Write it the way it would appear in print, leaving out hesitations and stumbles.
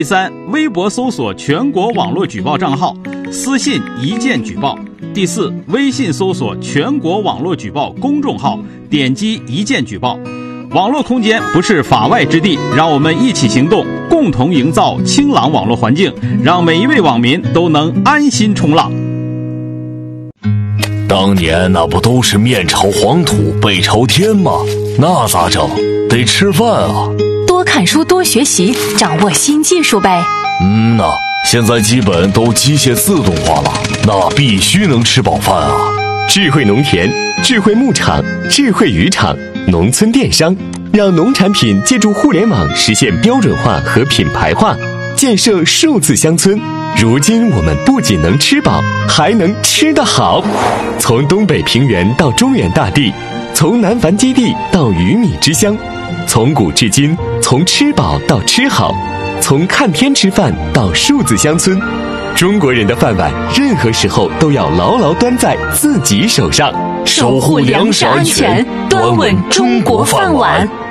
第3，微博搜索全国网络举报账号，私信一键举报。第4，微信搜索全国网络举报公众号，点击一键举报。网络空间不是法外之地，让我们一起行动，共同营造清朗网络环境，让每一位网民都能安心冲浪。 当年那不都是面朝黄土背朝天吗？那咋整？得吃饭啊！ 多看书多学习，掌握新技术呗。 现在基本都机械自动化了，那必须能吃饱饭啊！ 智慧农田、智慧牧场、智慧渔场、农村电商，让农产品借助互联网实现标准化和品牌化，建设数字乡村。如今我们不仅能吃饱，还能吃得好。从东北平原到中原大地，从南繁基地到鱼米之乡，从古至今，从吃饱到吃好，从看天吃饭到数字乡村。中国人的饭碗，任何时候都要牢牢端在自己手上， 守护粮食安全，端稳中国饭碗。